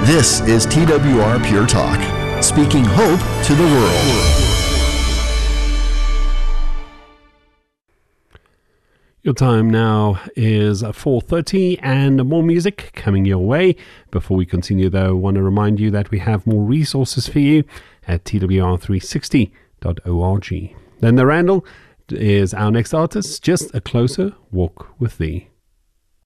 This is TWR Pure Talk, speaking hope to the world. Your time now is 4:30 and more music coming your way. Before we continue though, I want to remind you that we have more resources for you at twr360.org. Then the Randall is our next artist, Just a Closer Walk with Thee.